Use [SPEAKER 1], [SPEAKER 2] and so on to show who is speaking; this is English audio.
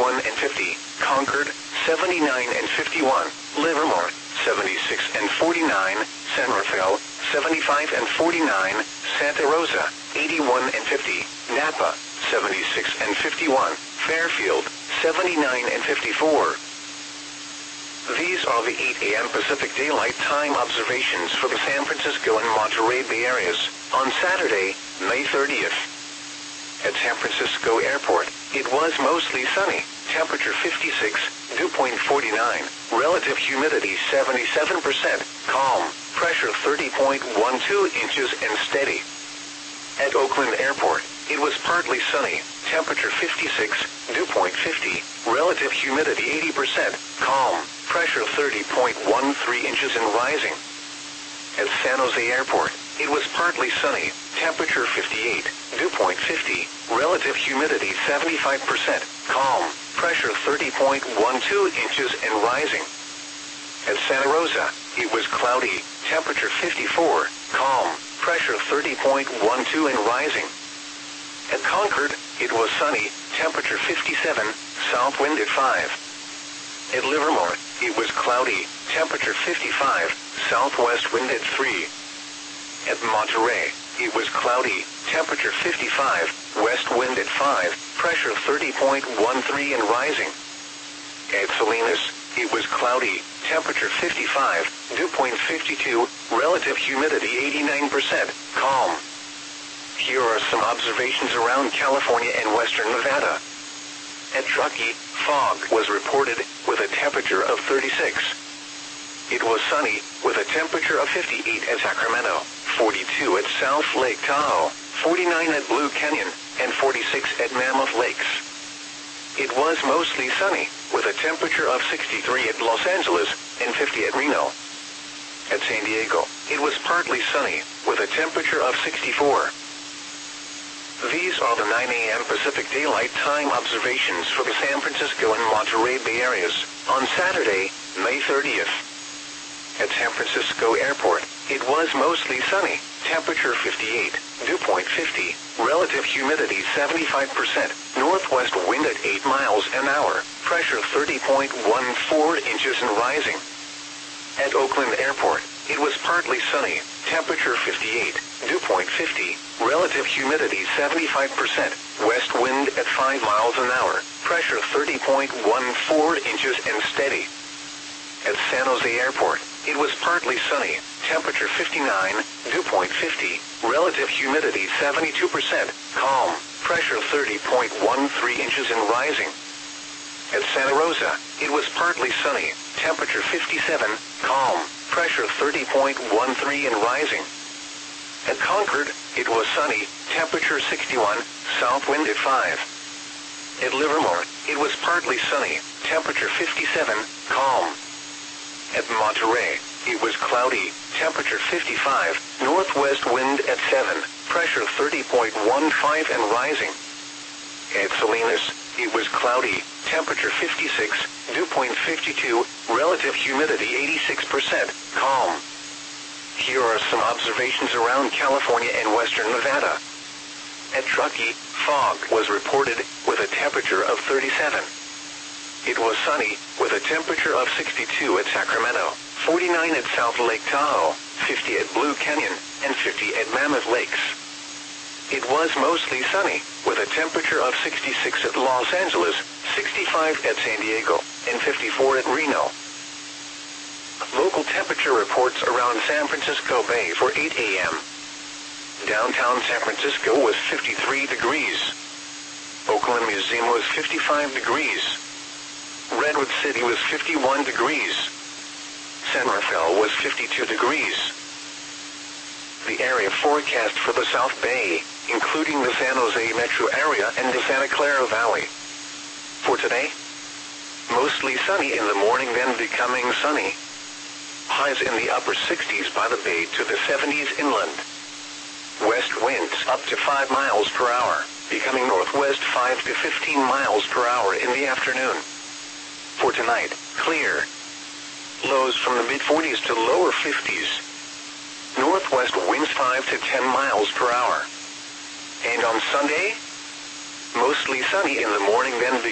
[SPEAKER 1] 81 and 50, Concord, 79 and 51, Livermore, 76 and 49, San Rafael, 75 and 49, Santa Rosa, 81 and 50, Napa, 76 and 51, Fairfield, 79 and 54. These are the 8 a.m. Pacific Daylight Time observations for the San Francisco and Monterey Bay areas on Saturday, May 30th. At San Francisco Airport, it was mostly sunny, temperature 56, dew point 49, relative humidity 77%, calm, pressure 30.12 inches and steady. At Oakland Airport, it was partly sunny, temperature 56, dew point 50, relative humidity 80%, calm, pressure 30.13 inches and rising. At San Jose Airport, it was partly sunny, temperature 58, dew point 50, relative humidity 75%, calm, pressure 30.12 inches and rising. At Santa Rosa, it was cloudy, temperature 54, calm, pressure 30.12 and rising. At Concord, it was sunny, temperature 57, south wind at 5. At Livermore, it was cloudy, temperature 55, southwest wind at 3. At Monterey, it was cloudy, temperature 55, west wind at 5, pressure 30.13 and rising. At Salinas, it was cloudy, temperature 55, dew point 52, relative humidity 89%, calm. Here are some observations around California and western Nevada. At Truckee, fog was reported with a temperature of 36. It was sunny with a temperature of 58 at Sacramento, 42 at South Lake Tahoe, 49 at Blue Canyon, and 46 at Mammoth Lakes. It was mostly sunny with a temperature of 63 at Los Angeles and 50 at Reno. At San Diego, it was partly sunny with a temperature of 64. These are the 9 a.m. Pacific Daylight Time observations for the San Francisco and Monterey Bay areas on Saturday, May 30th. At San Francisco Airport, it was mostly sunny, temperature 58, dew point 50, relative humidity 75%, northwest wind at 8 miles an hour, pressure 30.14 inches and rising. At Oakland Airport, it was partly sunny, temperature 58, dew point 50, relative humidity 75%, west wind at 5 miles an hour, pressure 30.14 inches and steady. At San Jose Airport, it was partly sunny, temperature 59, dew point 50, relative humidity 72%, calm, pressure 30.13 inches and rising. At Santa Rosa, it was partly sunny, temperature 57, calm, pressure 30.13 and rising. At Concord, it was sunny, temperature 61, south wind at 5. At Livermore, it was partly sunny, temperature 57, calm. At Monterey, it was cloudy, temperature 55, northwest wind at 7, pressure 30.15 and rising. At Salinas, it was cloudy, temperature 56, dew point 52, relative humidity 86%, calm. Here are some observations around California and western Nevada. At Truckee, fog was reported with a temperature of 37. It was sunny with a temperature of 62 at Sacramento, 49 at South Lake Tahoe, 50 at Blue Canyon, and 50 at Mammoth Lakes. It was mostly sunny with a temperature of 66 at Los Angeles, 65 at San Diego, and 54 at Reno. Local temperature reports around San Francisco Bay for 8 a.m. Downtown San Francisco was 53 degrees. Oakland Museum was 55 degrees. Redwood City was 51 degrees. San Rafael was 52 degrees. The area forecast for the South Bay, including the San Jose metro area and the Santa Clara Valley. For today, mostly sunny in the morning, then becoming sunny. Highs in the upper 60s by the bay to the 70s inland. West winds up to 5 miles per hour, becoming northwest 5 to 15 miles per hour in the afternoon. For tonight, clear. Lows from the mid-40s to lower 50s. Northwest winds 5 to 10 miles per hour. And on Sunday, mostly sunny in the morning, then